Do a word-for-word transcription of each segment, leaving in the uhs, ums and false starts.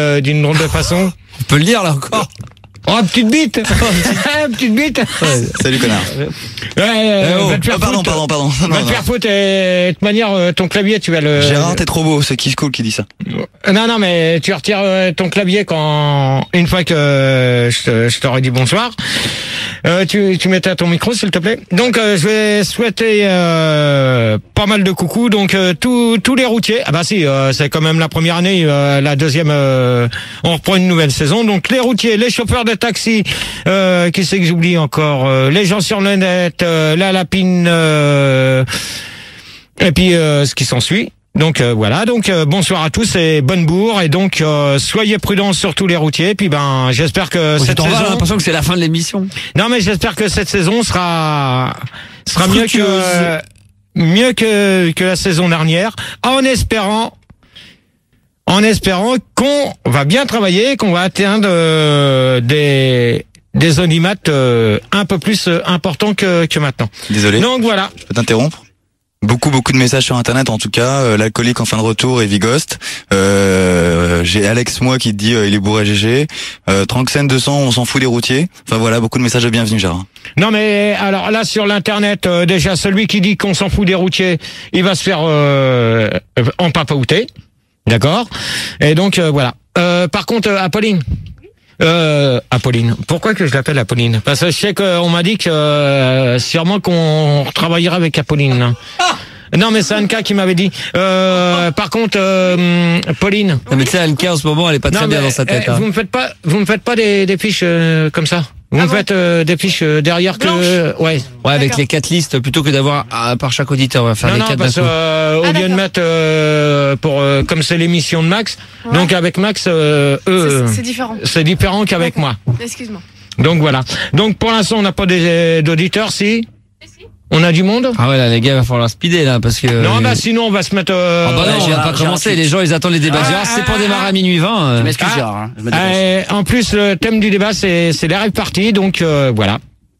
euh, d'une drôle de façon. On peut le dire là encore. Oh, petite bite. Petite bite. Ouais, salut connard. Ouais, euh, oh, va te faire oh, pardon, foutre. pardon, pardon. Va Non, te non. faire foutre et de toute manière euh, ton clavier tu vas le. Gérard, t'es trop beau, c'est Kiss Cool qui dit ça. Non non mais tu retires euh, ton clavier quand une fois que euh, je te- je t'aurais dit bonsoir. Euh, tu tu mettais à ton micro s'il te plaît. Donc euh, je vais souhaiter euh, pas mal de coucou donc euh, tous tous les routiers. Ah bah si euh, c'est quand même la première année, euh, la deuxième euh, on reprend une nouvelle saison. Donc les routiers, les chauffeurs de taxi, euh, qui c'est que j'oublie encore, euh, les gens sur le net, euh, la lapine euh, et puis euh, ce qui s'ensuit. Donc euh, voilà, donc euh, bonsoir à tous et bonne bourre et donc euh, soyez prudents sur tous les routiers. Puis ben j'espère que Oh, cette t'en vas, j'ai saison. l'impression que c'est la fin de l'émission. Non mais j'espère que cette saison sera sera mieux Fructueuse. que mieux que que la saison dernière, en espérant en espérant qu'on va bien travailler, qu'on va atteindre euh, des des audimates euh, un peu plus euh, importants que que maintenant. Désolé, Donc voilà. je peux t'interrompre. Beaucoup, beaucoup de messages sur Internet, en tout cas. Euh, L'alcoolique en fin de retour et Vigost. Euh, j'ai Alex, moi, qui te dit euh, il est bourré G G. Euh, Tranxène deux cents, on s'en fout des routiers. Enfin voilà, beaucoup de messages de bienvenue, Gérard. Non mais alors là sur l'internet euh, déjà celui qui dit qu'on s'en fout des routiers, il va se faire euh, en papaouter. D'accord. Et donc euh, voilà. Euh, par contre euh, Apolline. Euh, Apolline. Pourquoi que je l'appelle Apolline? Parce que je sais qu'on m'a dit que euh, sûrement qu'on travaillera avec Apolline. Non mais c'est Anka qui m'avait dit. Euh, par contre, euh, Pauline. Non, mais tu sais, Anka en ce moment, elle est pas très Non, bien mais, dans sa tête. eh, hein. vous me faites pas, vous me faites pas des, des fiches euh, comme ça. Vous me faites euh, des fiches euh, derrière que, euh, ouais. Ouais, avec les quatre listes, plutôt que d'avoir ah, par chaque auditeur, on va faire Non, les non, quatre parce d'un que coup. euh, au Ah, lieu de d'accord. mettre euh, pour euh, comme c'est l'émission de Max, Ouais. donc avec Max, euh, eux, C'est- C'est différent. c'est différent qu'avec moi. Excuse-moi. Donc voilà. Donc pour l'instant, on n'a pas des- d'auditeurs, si. On a du monde. Ah ouais, là, les gars, il va falloir speeder, là, parce que... Non, bah sinon, on va se mettre. Euh, Ah bah non, on va Gérard, pas Gérard, commencer, tu- les gens, ils attendent les débats. Ah, Gérard, c'est pour ah, démarrer ah. à minuit vingt. euh. Je m'excuse, Ah. Gérard. Hein. Je me dépêche. Euh, en plus, le thème du débat, c'est c'est les rêves partis, donc euh, voilà.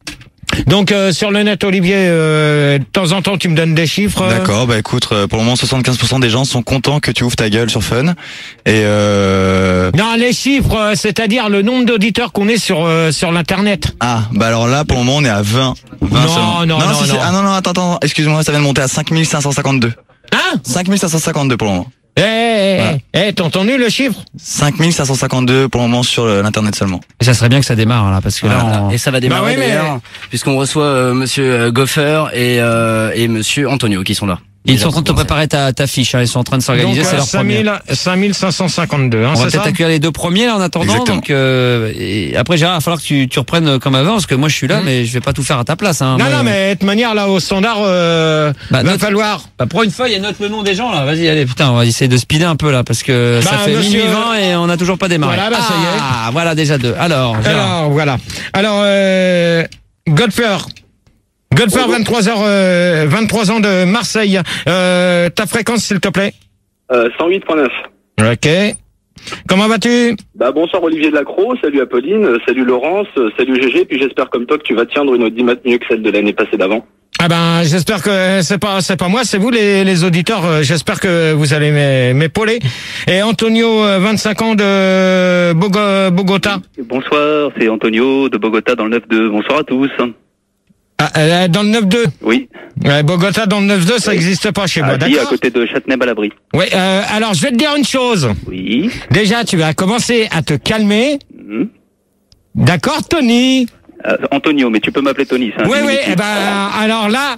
Donc euh, sur le net, Olivier, euh, de temps en temps, tu me donnes des chiffres. D'accord, bah écoute, euh, pour le moment, soixante-quinze pour cent des gens sont contents que tu ouvres ta gueule sur Fun. Et euh... Non, les chiffres, euh, c'est-à-dire le nombre d'auditeurs qu'on est sur euh, sur l'internet. Ah, bah alors là, pour le moment, on est à vingt. vingt Non, seulement. non, non, si, si. non. Ah non, non, attends, attends, excuse-moi, ça vient de monter à cinq mille cinq cent cinquante-deux. Hein? cinq mille cinq cent cinquante-deux pour le moment. Eh, eh, Voilà. eh, eh, t'as entendu le chiffre? cinq mille cinq cent cinquante-deux pour le moment sur le- l'internet seulement. Et ça serait bien que ça démarre, là, parce que là, Voilà. on... Et ça va démarrer Bah oui, mais- d'ailleurs, puisqu'on reçoit euh, Monsieur euh, Goffer et euh, et Monsieur Antonio qui sont là. ils sont en train de te préparer ta, ta fiche, hein, ils sont en train de s'organiser, Donc c'est euh, leur première. cinq mille cinq cent cinquante-deux, hein, On va c'est peut-être ça? accueillir les deux premiers là en attendant. Exactement. Donc euh, et après Gérard, il va falloir que tu, tu reprennes comme avant parce que moi je suis là, Mhm. mais je vais pas tout faire à ta place. Hein, Non, Moi, non, mais de toute manière, là, au standard, euh, Bah, va note- falloir. Bah, prends une feuille et note le nom des gens là. Vas-y, allez, putain, on va essayer de speeder un peu là parce que ça Bah, fait monsieur- minuit vingt et on n'a toujours pas démarré. Voilà, bah, ça y est. Ah, voilà déjà deux. Alors, Gérard. Alors, voilà. Alors, euh, Godfer. Godfer, vingt-trois heures, euh, vingt-trois ans de Marseille. Euh, ta fréquence, s'il te plaît. Euh, cent huit virgule neuf. Ok. Comment vas-tu? Bah bonsoir Olivier Delacroix, salut Apolline, euh, salut Laurence, euh, salut G G, puis j'espère comme toi que tu vas tiendre une audimat mieux que celle de l'année passée d'avant. Ah ben, j'espère que c'est pas, c'est pas moi, c'est vous les, les auditeurs. euh, J'espère que vous allez m'é- m'épauler. Et Antonio, euh, vingt-cinq ans de Bogo- Bogota. Bonsoir, c'est Antonio de Bogota dans le neuf deux. Bonsoir à tous. Ah, euh, dans le neuf deux. Oui, Ouais, Bogota dans le neuf deux, ça n'existe pas chez moi, à, à d'accord? côté de Châtenay-Balabry. Oui, euh, alors je vais te dire une chose. Oui. Déjà, tu vas commencer à te calmer. Mhm. D'accord, Tony? Euh, Antonio, mais tu peux m'appeler Tony. C'est un Oui, oui, diminutif. eh ben, alors là...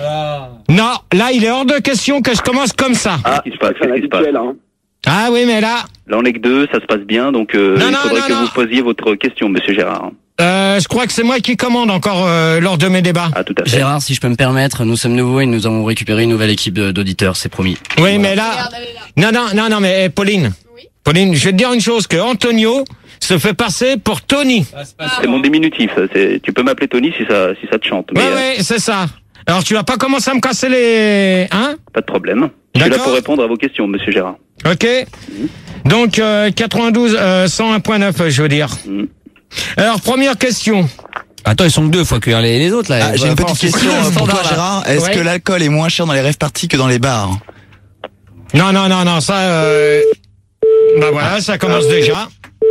Non, là, il est hors de question que je commence comme ça. Ah, qu'est-ce qui se passe, C'est un qu'est-ce qui se passe habituel, hein. Ah oui, mais là... Là, on est que deux, ça se passe bien, donc euh, Non, il non, faudrait non, que non. vous posiez votre question, monsieur Gérard. Euh, je crois que c'est moi qui commande encore euh, lors de mes débats. Ah, tout à fait. Gérard, si je peux me permettre, nous sommes nouveaux et nous avons récupéré une nouvelle équipe de- d'auditeurs, c'est promis. Oui, mais là... Non, non, non, non, mais eh, Pauline. Oui. Pauline, je vais te dire une chose, que Antonio se fait passer pour Tony. C'est mon diminutif. C'est- Tu peux m'appeler Tony si ça, si ça te chante, mais Ouais, euh, ouais, c'est ça. Alors, tu vas pas commencer à me casser les... Hein? pas de problème. Je suis là D'accord. pour répondre à vos questions, monsieur Gérard. Ok. Donc, euh, quatre-vingt-douze, euh, cent un virgule neuf, je veux dire. Mhm. Alors, première question. Attends, ils sont que deux, faut accueillir les, les autres là. Ah, j'ai une petite question euh, pour toi, Gérard. Est-ce Ouais. que l'alcool est moins cher dans les rêves parties que dans les bars? Non, non, non, non, ça... Euh... Bah voilà, ça commence déjà.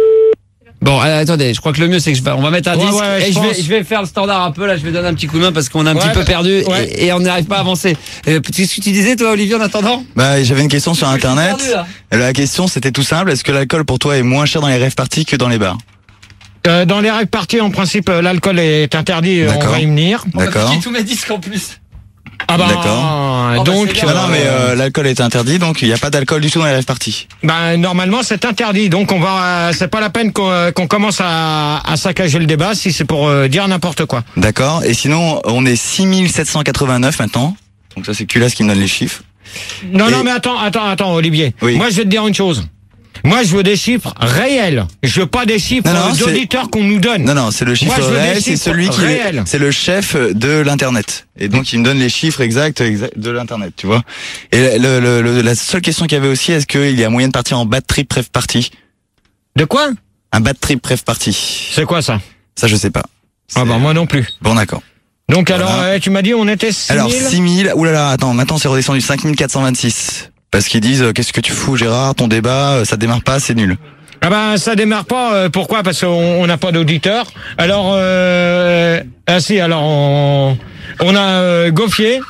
Bon, euh, attendez, je crois que le mieux c'est que je vais, on va mettre un Ouais, disque ouais, et je je vais, pense. je vais faire le standard un peu là, je vais donner un petit coup de main parce qu'on est un Ouais, petit peu bah, perdu ouais. et, et on n'arrive pas à avancer. Euh, Qu'est-ce que tu disais toi Olivier en attendant? Bah, j'avais une question sur internet. perdu, là. La question c'était tout simple, est-ce que l'alcool pour toi est moins cher dans les rave parties que dans les bars? Euh, dans les rave parties, en principe, euh, l'alcool est interdit. On D'accord. va y venir. On va D'accord. piquer tous mes disques en plus. Ah bah, D'accord. Oh, bah, donc, c'est bien. Non, non, mais euh, l'alcool est interdit, donc il n'y a pas d'alcool du tout dans les rave parties. bah, normalement, c'est interdit. Donc, on va. C'est pas la peine qu'on euh, qu'on commence à, à saccager le débat si c'est pour euh, dire n'importe quoi. D'accord. Et sinon, on est six mille sept cent quatre-vingt-neuf maintenant. Donc ça, c'est Culas qui me donne les chiffres. Non, Et- non, mais attends, attends, attends, Olivier. Oui. Moi, je vais te dire une chose. Moi, je veux des chiffres réels. Je veux pas des chiffres Non, non, euh, c'est- d'auditeurs qu'on nous donne. Non, non, c'est le chiffre Moi, je veux des réel, c'est chiffres celui qui est, réels. c'est le chef de l'internet. Et donc, il me donne les chiffres exacts, exacts de l'internet, tu vois. Et le, le, le- la seule question qu'il y avait aussi, est-ce qu'il y a moyen de partir en bad trip rêve party? De quoi? Un bad trip rêve party. C'est quoi ça? Ça, je sais pas. Ah bah, moi non plus. Bon, d'accord. Donc, Voilà. alors, euh, tu m'as dit, on était six mille. Alors, six mille, oulala, attends, maintenant c'est redescendu, cinq mille quatre cent vingt-six. Parce qu'ils disent, euh, qu'est-ce que tu fous, Gérard, ton débat, euh, ça démarre pas, c'est nul. Ah ben ça démarre pas. euh, pourquoi? Parce qu'on on n'a pas d'auditeurs. Alors euh, ah si. Alors on, on a euh, Gauffier.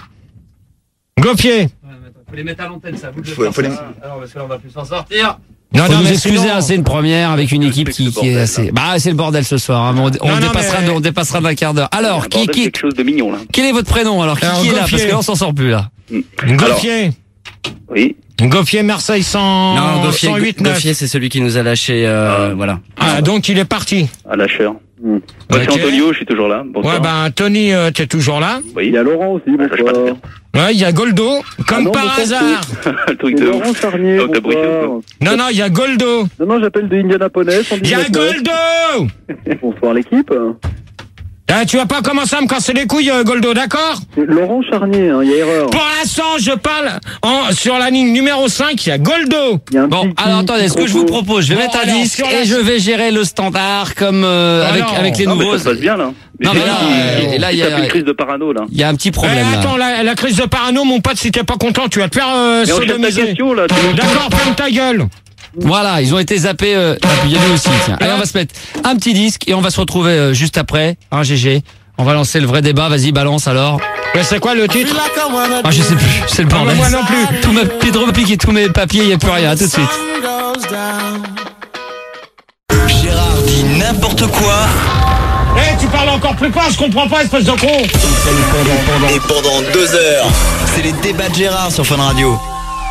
Gauffier. Faut les mettre à l'antenne ça. Vous Faut- faut les- Alors parce que là on va plus s'en sortir. Non Faut nous mais excuser, sinon- hein, c'est une première avec une équipe qui, qui est assez. Bah c'est le bordel ce soir. hein, mais on on Non, non, dépassera, mais- de- on dépassera d'un quart d'heure. Alors Un qui, bordel, qui, quelque chose de mignon là. quel est votre prénom alors? Qui, Alors, qui est là Gauffier. parce que là on s'en sort plus là. Gauffier. Oui. Gauffier Marseille cent Non, Gauffier, cent huit neuf. Gauffier, c'est celui qui nous a lâché, euh, voilà. Ah donc il est parti. Un lâcheur. Moi, Ok. c'est Antonio, je suis toujours là. Bonsoir. Ouais ben Tony euh, t'es toujours là. Oui. Il y a Laurent aussi, Ah, ça, je bonsoir. passe Ouais il y a Goldo comme Ah non, par bonsoir, hasard. Le truc C'est de Laurent ouf. Charnier, Oh, t'as brisé ou bonsoir. Non non il y a Goldo. Non, non, j'appelle de Indianapolis. Il y a Goldo. Bonsoir l'équipe. Ah, tu vas pas commencer à me casser les couilles euh, Goldo, d'accord? C'est Laurent Charnier, hein, il y a erreur. Pour l'instant, je parle en, sur la ligne numéro cinq, il y a Goldo. Il y a un Bon, petit- alors attendez, ce que je vous propos. propose, je vais Bon, mettre un alors, disque sur la- et je vais gérer le standard comme euh, Ah avec non. avec les Non, mais nouveaux. ça se passe bien là. Non, mais là, il- euh, il- là, il y ça a- fait une crise de parano là. Il y a un petit Eh, problème là. attends, la, la crise de parano, mon pote, si t'es pas content, tu vas te faire euh, Mais on cherche ta sodomiser. question là. tu- D'accord, ferme ta gueule. Voilà, ils ont été zappés. Euh, ah, puis il y a nous aussi. Tiens. Allez, on va se mettre un petit disque et on va se retrouver euh, juste après. Hein, G G. On va lancer le vrai débat. Vas-y, balance alors. Mais c'est quoi le titre? Ah, je sais plus. C'est le Ah, bordel. moi non plus. Tous mes pieds repiqués, tous mes papiers, il n'y a plus rien. À tout de suite. Gérard dit n'importe quoi. Eh, tu parles encore plus fort, je comprends pas, espèce de con. Et pendant deux heures, c'est les débats de Gérard sur Fun Radio.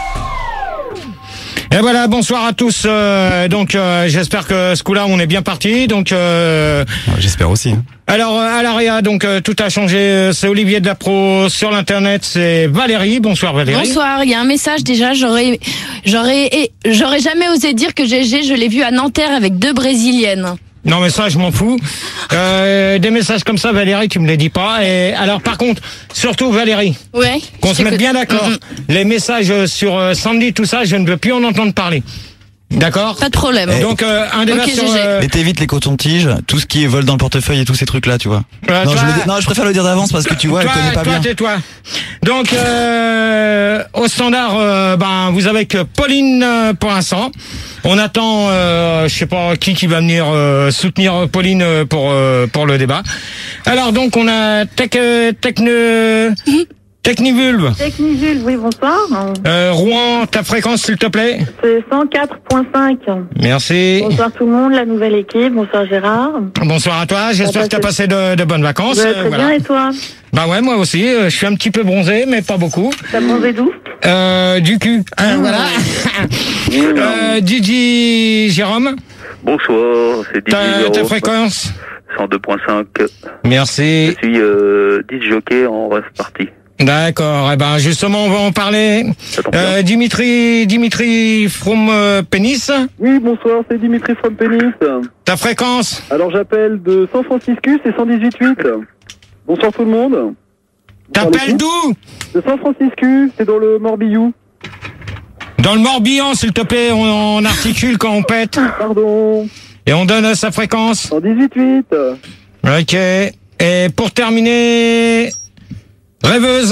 Et voilà, bonsoir à tous. euh, donc, euh, j'espère que ce coup-là, on est bien parti. Donc, euh, J'espère aussi. alors, euh, à l'Aria, donc, euh, tout a changé. Euh, C'est Olivier de la Pro. Sur l'Internet, c'est Valérie. Bonsoir, Valérie. Bonsoir, il y a un message déjà, j'aurais j'aurais et- j'aurais jamais osé dire que G G, je l'ai vu à Nanterre avec deux brésiliennes. Non mais ça je m'en fous. Euh, des messages comme ça Valérie tu me les dis pas. Et alors par contre surtout Valérie Ouais. qu'on je se mette t'écoute. bien d'accord. Mhm. Les messages euh, sur euh, Sandy tout ça je ne veux plus en entendre parler. D'accord. Pas de problème. Donc euh, un débat Ok, sur. G G. euh, Mais t'évites les cotons-tiges, tout ce qui est vol dans le portefeuille et tous ces trucs-là, tu vois. euh, non, toi, je le dis- non, je préfère le dire d'avance parce que tu vois, toi, elle connaît pas toi, bien. tais-toi. Donc euh, au standard, euh, ben vous avez que Pauline euh, pour l'instant. On attend, euh, je sais pas qui qui va venir euh, soutenir Pauline euh, pour euh, pour le débat. Alors donc on a Tech euh, Techne Technivulve. Technivulve, oui, bonsoir. Euh, Rouen, ta fréquence s'il te plaît. C'est cent quatre virgule cinq. Merci. Bonsoir tout le monde, la nouvelle équipe. Bonsoir Gérard. Bonsoir à toi. J'espère que tu as passé de, de bonnes vacances. Ouais, Euh, très voilà. bien, et toi? Bah ouais, moi aussi. euh, Je suis un petit peu bronzé, mais pas beaucoup. T'as bronzé d'où? Euh, du cul. Hein, voilà. euh, Didi Jérôme, Bonsoir, c'est Didier ta, Zéro, ta fréquence. cent deux virgule cinq. Merci. Je suis euh, disc jockey en rêve party. D'accord. Eh ben justement, on va en parler. Ça tombe bien. Euh, Dimitri, Dimitri from euh, Pénis. Oui, bonsoir, c'est Dimitri from Pénis. Ta fréquence. Alors j'appelle de San Francisco, c'est cent dix-huit virgule huit. Bonsoir tout le monde. Bonsoir, T'appelles l'équipe. d'où? De San Francisco, c'est dans le Morbihan. Dans le Morbihan, s'il te plaît. On, on articule quand on pète. Pardon. Et on donne sa fréquence. cent dix-huit virgule huit. Ok. Et pour terminer, rêveuse.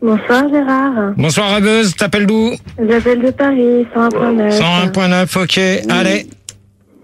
Bonsoir Gérard. Bonsoir Rabeuse, t'appelles d'où? J'appelle de Paris, cent un point neuf. cent un point neuf, ok. Allez,